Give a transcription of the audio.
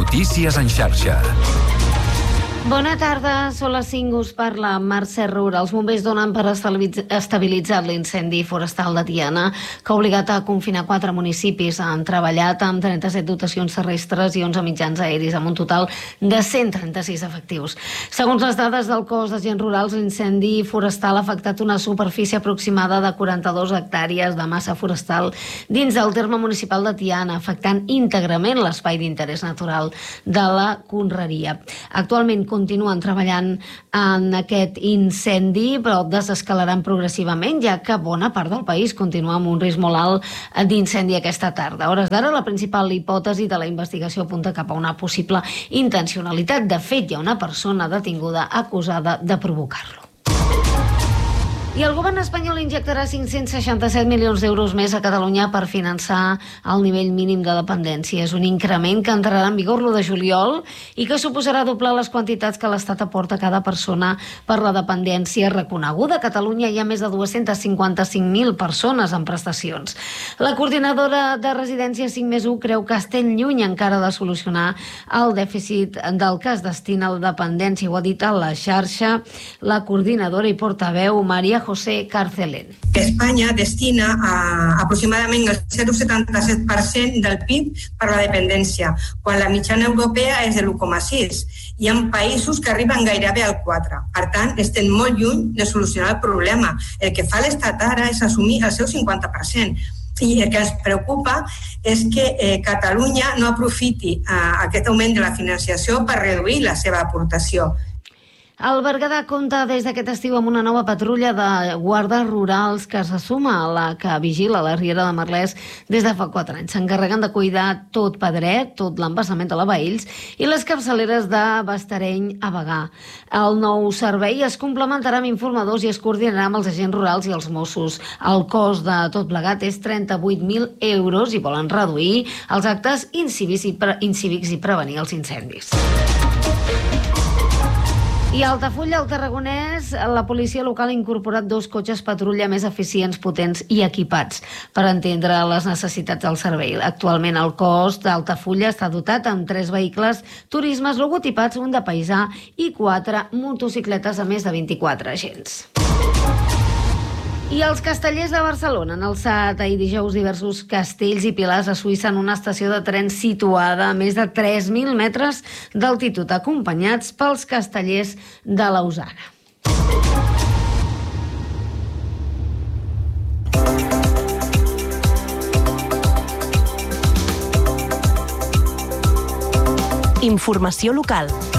Notícies en xarxa. Bona tarda, són les 5, us parla Mercè Roura. Els bombers donen per estabilitzar l'incendi forestal de Tiana, que ha obligat a confinar 4 municipis. Han treballat amb 37 dotacions terrestres i 11 mitjans aeris, amb un total de 136 efectius. Segons les dades del cos d'agents rurals, l'incendi forestal ha afectat una superfície aproximada de 42 hectàrees de massa forestal dins del terme municipal de Tiana, afectant íntegrament l'espai d'interès natural de la Conreria. Actualment continuen treballant en aquest incendi, però desescalaran progressivament, ja que bona part del país continua amb un risc molt alt d'incendi aquesta tarda. A hores d'ara, la principal hipòtesi de la investigació apunta cap a una possible intencionalitat. De fet, hi ha una persona detinguda acusada de provocar-lo. I el govern espanyol injectarà 567 milions d'euros més a Catalunya per finançar el nivell mínim de dependència. És un increment que entrarà en vigor l'1 de juliol i que suposarà doblar les quantitats que l'Estat aporta a cada persona per la dependència reconeguda. A Catalunya hi ha més de 255.000 persones en prestacions. La coordinadora de Residències 5+1 creu que estem lluny encara de solucionar el dèficit del que es destina a la dependència. Ho ha dit a la xarxa la coordinadora i portaveu Maria José Carcelén. Espanya destina aproximadament el 0,77% del PIB per la dependència, quan la mitjana europea és de l'1,6%. Hi ha països que arriben gairebé al 4%. Per tant, estem molt lluny de solucionar el problema. El que fa l'Estat ara és assumir el seu 50%. I el que ens preocupa és que Catalunya no aprofiti aquest augment de la financiació per reduir la seva aportació. El Berguedà compta des d'aquest estiu amb una nova patrulla de guardes rurals que se suma a la que vigila la Riera de Merlès des de fa 4 anys. S'encarreguen de cuidar tot Pedret, tot l'embassament de la Baells i les capçaleres de Bastareny a Bagà. El nou servei es complementarà amb informadors i es coordinarà amb els agents rurals i els Mossos. El cost de tot plegat és 38.000 euros i volen reduir els actes incívics i prevenir els incendis. I a Altafulla, al Tarragonès, la policia local ha incorporat 2 cotxes patrulla més eficients, potents i equipats per entendre les necessitats del servei. Actualment el cos d'Altafulla està dotat amb 3 vehicles turismes logotipats, un de paisà i 4 motocicletes a més de 24 agents. I els castellers de Barcelona han alçat ahir dijous diversos castells i pilars a Suïssa en una estació de tren situada a més de 3.000 metres d'altitud, acompanyats pels castellers de Lausana. Informació local.